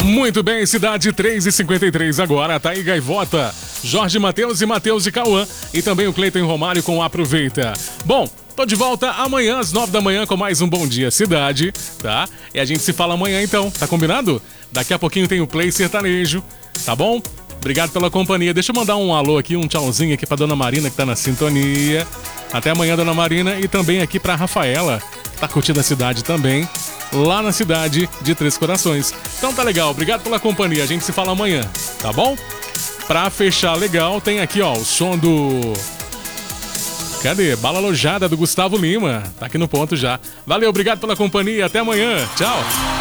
Muito bem, cidade 3h53 agora, tá aí Gaivota, Jorge Mateus e Mateus de Cauã e também o Cleiton Romário com Aproveita. Bom, tô de volta amanhã às 9 da manhã com mais um Bom Dia Cidade, tá? E a gente se fala amanhã então, tá combinado? Daqui a pouquinho tem o Play Sertanejo, tá bom? Obrigado pela companhia. Deixa eu mandar um alô aqui, um tchauzinho aqui pra Dona Marina que tá na sintonia. Até amanhã, Dona Marina, e também aqui pra Rafaela, que tá curtindo a cidade também, lá na cidade de Três Corações. Então tá legal, obrigado pela companhia, a gente se fala amanhã, tá bom? Pra fechar legal, tem aqui ó, o som do... Cadê? Bala Alojada do Gustavo Lima, tá aqui no ponto já. Valeu, obrigado pela companhia, até amanhã, tchau!